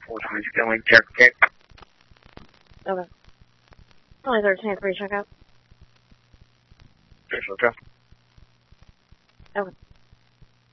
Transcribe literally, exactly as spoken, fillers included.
four times filling, check, check. Okay. Only thirteen, three, check out. Official, check. Okay.